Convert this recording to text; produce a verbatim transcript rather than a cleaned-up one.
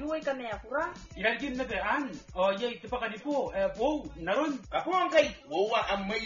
yuwe ka me kura Ilagin na be an. O ye tipakanipo, eh, bo, naron. Kapo ang kay, wawa ang may